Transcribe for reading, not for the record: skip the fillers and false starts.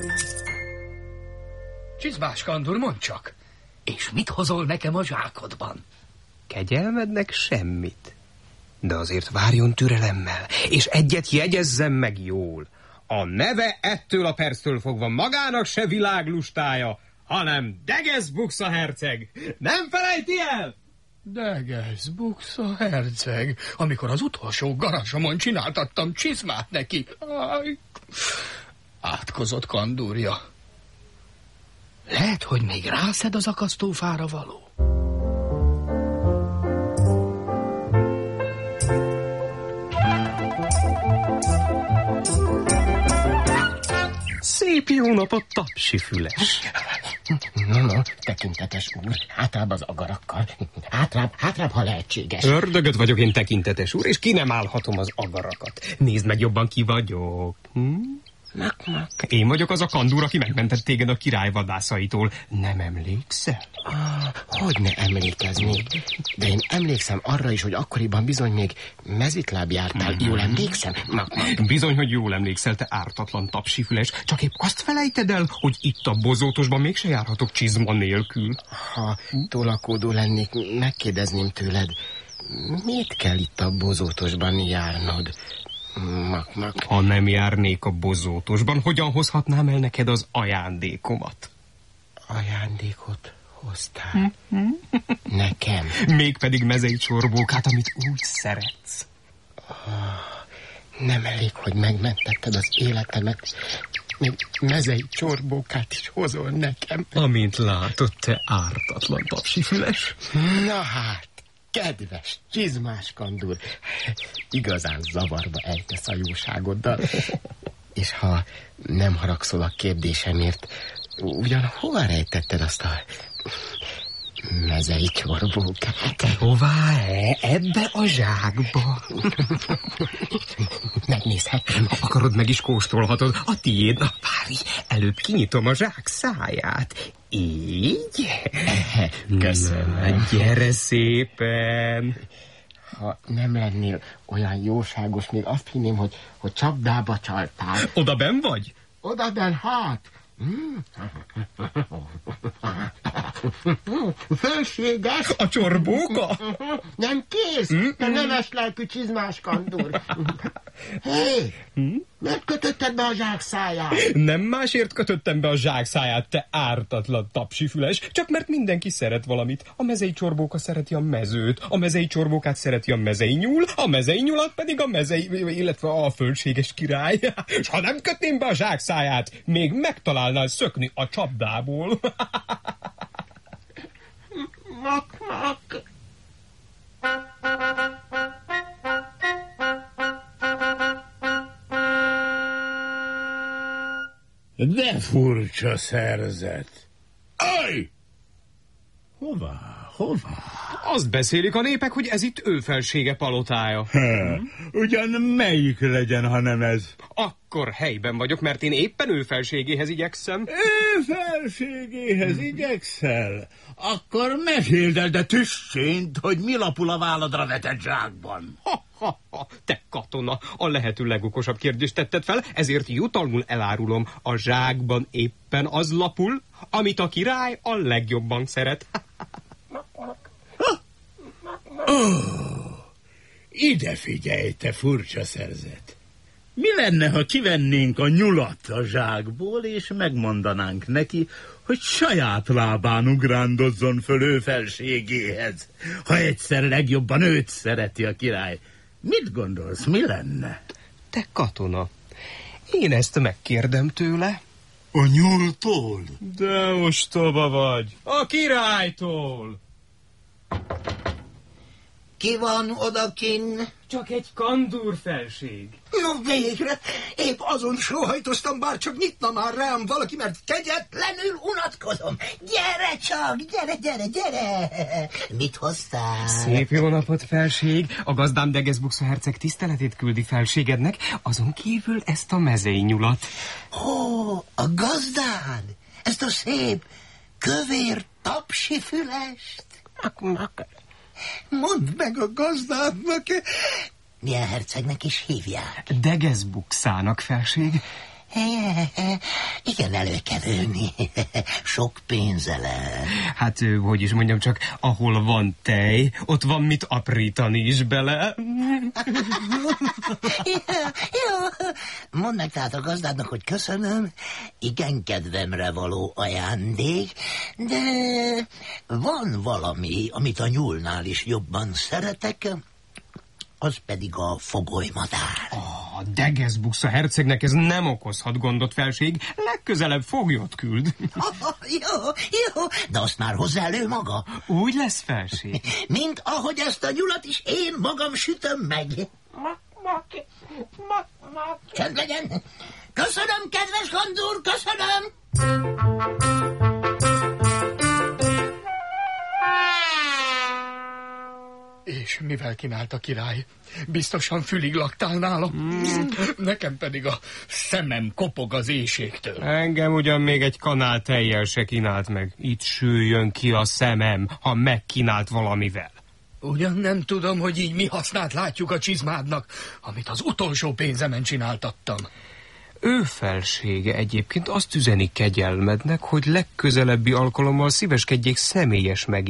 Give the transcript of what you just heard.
Csizmás Kandur, mondd csak, és mit hozol nekem a zsákodban? Kegyelmednek semmit. De azért várjon türelemmel, és egyet jegyezzem meg jól. A neve ettől a perctől fogva magának se világlustája, hanem Degeszbuksa herceg. Nem felejti el? Degeszbuksa herceg, amikor az utolsó garázsamon csináltattam csizmát neki. Aj, átkozott kandúrja. Lehet, hogy még rászed az akasztófára való. Szép jó napot, Tapsifüles! No, tekintetes úr, hátrább az agarakkal. Hátrább, ha lehetséges. Ördögöt vagyok én, tekintetes úr, és ki nem állhatom az agarakat. Nézd meg jobban, ki vagyok. Mak. Én vagyok az a kandúr, aki megmentett téged a király vadászaitól. Nem emlékszel? Hogy ne emlékeznék? De én emlékszem arra is, hogy akkoriban bizony még mezitláb jártál. Jól emlékszem? Mak. Bizony, hogy jól emlékszel, te ártatlan Tapsifüles. Csak épp azt felejted el, hogy itt a bozótosban mégse járhatok csizma nélkül. Ha tolakodó lennék, megkérdezném tőled, miért kell itt a bozótosban járnod? Mak. Ha nem járnék a bozótosban, hogyan hozhatnám el neked az ajándékomat? Ajándékot hoztál? Nekem? Mégpedig mezei csorbókát, amit úgy szeretsz. Nem elég, hogy megmentetted az életemet, még mezei csorbókát is hozol nekem. Amint látod, te ártatlan Tapsifüles. Na hát, kedves csizmás kandúr, igazán zavarba ejtesz a jóságoddal. És ha nem haragszol a kérdésemért, ugyan hova rejtetted azt a mezei csorbókát? Hová? Ebbe a zsákba. Megnézhetem. Ha akarod, meg is kóstolhatod. A tiéd. Na, várj, előbb kinyitom a zsák száját. Így? Köszönöm. Gyere szépen. Ha nem lennél olyan jóságos, még azt hinném, hogy csapdába csaltál. Oda benn vagy? Oda benn, hát. Fölséges. A csorbóka? Nem kész, te neves lelkű csizmás kandúr. Hé, miért kötötted be a zsák száját? Nem másért kötöttem be a zsák száját, te ártatlan Tapsifüles, csak mert mindenki szeret valamit. A mezei csorbóka szereti a mezőt, a mezei csorbókát szereti a mezei nyúl, a mezei nyulat pedig a mezei, illetve a fölséges király. És ha nem kötném be a zsák száját, még megtalálnál szökni a csapdából. Mak. De furcsa szerzet. Aj! Hová? Azt beszélik a népek, hogy ez itt ő felsége palotája. Ugyan melyik legyen, ha nem ez? Akkor helyben vagyok, mert én éppen ő felségéhez igyekszem. Ő felségéhez igyekszel? Akkor meséld el, de tüssént, hogy mi lapul a válladra vetett zsákban. Te katona, a lehető legokosabb kérdést tetted fel, ezért jutalmul elárulom, a zsákban éppen az lapul, amit a király a legjobban szeret. Ide figyelj, te furcsa szerzet. Mi lenne, ha kivennénk a nyulat a zsákból, és megmondanánk neki, hogy saját lábán ugrándozzon föl ő felségéhez, ha egyszer legjobban őt szereti a király. Mit gondolsz, mi lenne? Te katona, én ezt megkérdem tőle. A nyúltól? De ostoba vagy. A királytól. Ki van odakinn? Csak egy kandúr felség. No végre, épp azon sóhajtoztam, bár csak nyitna már rám valaki, mert kegyetlenül unatkozom. Gyere csak, gyere! Mit hoztál? Szép jó napot, felség. A gazdám Degeszbuksa herceg tiszteletét küldi felségednek, azon kívül ezt a mezei nyulat. Ó, a gazdád? Ezt a szép, kövér Tapsifülest? Mondd meg a gazdádnak, milyen hercegnek is hívják? Degeszbukszának, felség. Igen, elő kell ülni. Sok pénze lesz. Hát, hogy is mondjam, csak ahol van tej, ott van mit aprítani is bele. Jó. Mondd meg tehát a gazdádnak, hogy köszönöm. Igen, kedvemre való ajándék, de van valami, amit a nyúlnál is jobban szeretek, az pedig a fogolymadár. A Degeszbusza hercegnek ez nem okozhat gondot, felség. Legközelebb foglyot küld. Jó, de azt már hozzá elő maga. Úgy lesz, felség. Mint ahogy ezt a nyulat is én magam sütöm meg. Csend legyen. Köszönöm, kedves Kandúr, köszönöm. És mivel kínált a király? Biztosan fülig laktál nálam. Nekem pedig a szemem kopog az éhségtől. Engem ugyan még egy kanál tejjel se kínált meg. Itt süljön ki a szemem, ha megkínált valamivel. Ugyan nem tudom, hogy így mi hasznát látjuk a csizmádnak, amit az utolsó pénzemen csináltattam. Ő felsége egyébként azt üzeni kegyelmednek, hogy legközelebbi alkalommal szíveskedjék személyes meg